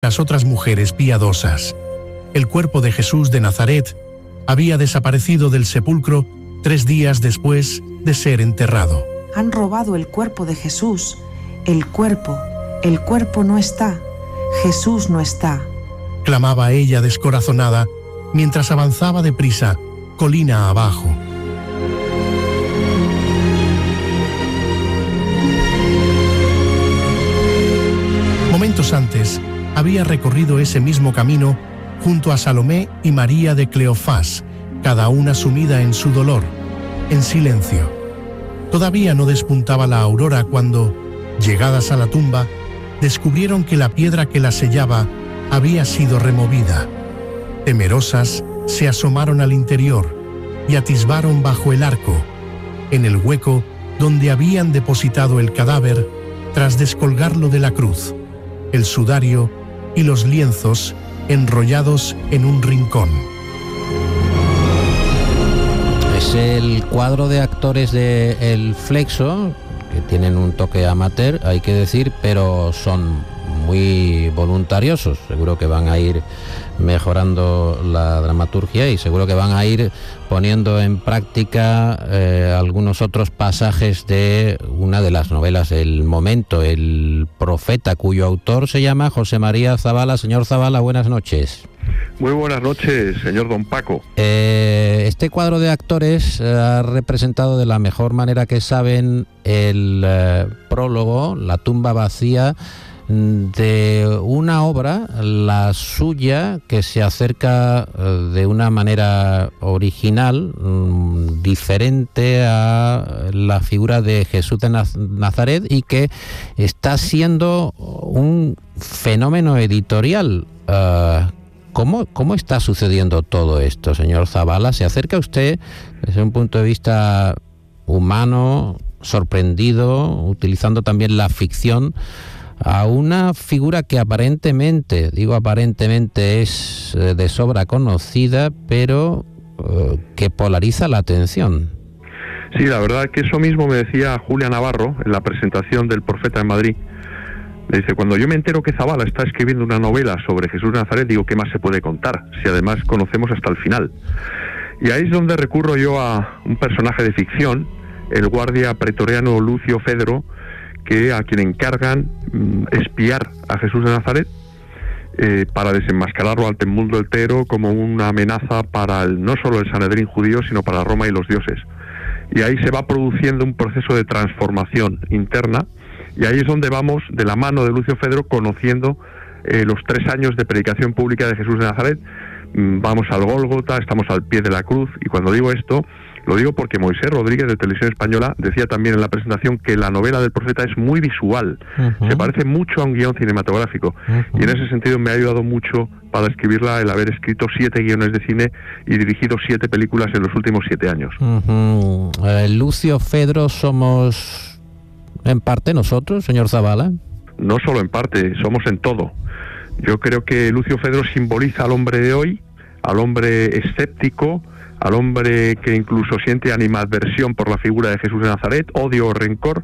las otras mujeres piadosas. El cuerpo de Jesús de Nazaret había desaparecido del sepulcro 3 días después de ser enterrado. Han robado el cuerpo de Jesús. El cuerpo no está. Jesús no está. Clamaba ella descorazonada mientras avanzaba deprisa, colina abajo. Momentos antes, había recorrido ese mismo camino junto a Salomé y María de Cleofás, cada una sumida en su dolor, en silencio. Todavía no despuntaba la aurora cuando, llegadas a la tumba, descubrieron que la piedra que la sellaba había sido removida. Temerosas, se asomaron al interior y atisbaron bajo el arco, en el hueco donde habían depositado el cadáver tras descolgarlo de la cruz, el sudario y los lienzos enrollados en un rincón. Es el cuadro de actores de El Flexo, que tienen un toque amateur, hay que decir, pero son muy voluntariosos. Seguro que van a ir mejorando la dramaturgia y seguro que van a ir poniendo en práctica algunos otros pasajes de una de las novelas del momento, El Profeta, cuyo autor se llama José María Zabala. Señor Zabala, buenas noches. Muy buenas noches, señor don Paco. Este cuadro de actores ha representado de la mejor manera que saben el prólogo, La tumba vacía, de una obra, la suya, que se acerca de una manera original, diferente a la figura de Jesús de Nazaret, y que está siendo un fenómeno editorial. ¿Cómo está sucediendo todo esto, señor Zabala? ¿Se acerca usted desde un punto de vista humano, sorprendido, utilizando también la ficción, a una figura que aparentemente, es de sobra conocida, pero que polariza la atención? Sí, la verdad que eso mismo me decía Julia Navarro en la presentación del Profeta en Madrid. Me dice, cuando yo me entero que Zabala está escribiendo una novela sobre Jesús de Nazaret, digo, ¿qué más se puede contar? Si además conocemos hasta el final. Y ahí es donde recurro yo a un personaje de ficción, el guardia pretoriano Lucio Fedro, a quien encargan espiar a Jesús de Nazaret para desenmascararlo ante el mundo entero como una amenaza para no solo el Sanedrín judío, sino para Roma y los dioses. Y ahí se va produciendo un proceso de transformación interna, y ahí es donde vamos, de la mano de Lucio Fedro, conociendo los 3 años de predicación pública de Jesús de Nazaret. Vamos al Gólgota, estamos al pie de la cruz, y cuando digo esto, lo digo porque Moisés Rodríguez, de Televisión Española, decía también en la presentación que la novela del Profeta es muy visual, se parece mucho a un guión cinematográfico, y en ese sentido me ha ayudado mucho para escribirla el haber escrito 7 guiones de cine y dirigido 7 películas en los últimos 7 años. Lucio Fedro somos en parte nosotros, señor Zabala. No solo en parte, somos en todo. Yo creo que Lucio Fedro simboliza al hombre de hoy, al hombre escéptico, al hombre que incluso siente animadversión por la figura de Jesús de Nazaret, odio o rencor,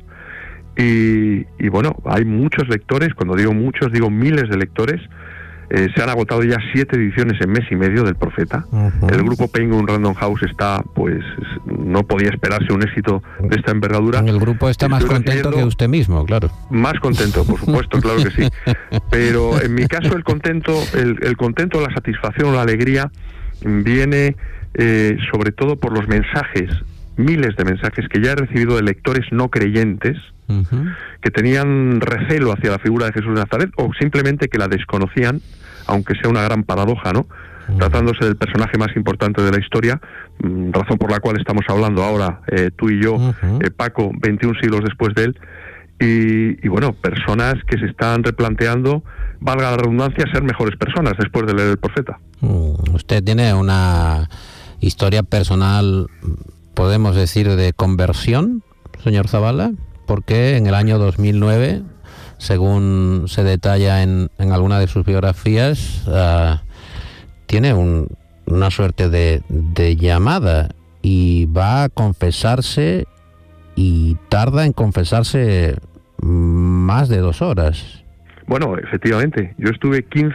y bueno, hay muchos lectores, cuando digo muchos, digo miles de lectores. Se han agotado ya 7 ediciones en mes y medio del Profeta. El grupo Penguin Random House está, pues, no podía esperarse un éxito de esta envergadura. El grupo está más contento que usted mismo, claro. Más contento, por supuesto, claro que sí. Pero en mi caso el contento, la satisfacción o la alegría viene sobre todo por los mensajes, miles de mensajes que ya he recibido de lectores no creyentes, que tenían recelo hacia la figura de Jesús de Nazaret, o simplemente que la desconocían, aunque sea una gran paradoja, ¿no? Tratándose del personaje más importante de la historia, razón por la cual estamos hablando ahora, tú y yo, Paco, 21 siglos después de él, y bueno, personas que se están replanteando, valga la redundancia, ser mejores personas después de leer el Profeta. Usted tiene una historia personal, podemos decir, de conversión, señor Zabala, porque en el año 2009, según se detalla en alguna de sus biografías, tiene una suerte de llamada y va a confesarse, y tarda en confesarse más de 2 horas. Bueno, efectivamente, yo estuve 15